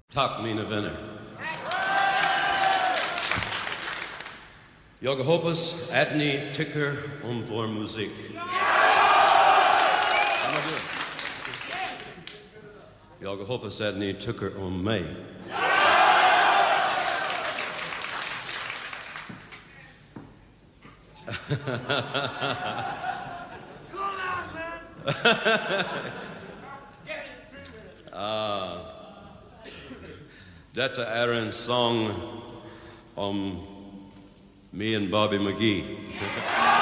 Tack mina vänner. Jag hoppas att ni tycker om vår musik. Jag hoppas att ni tycker om mig. Detta är en sång om me and Bobby McGee.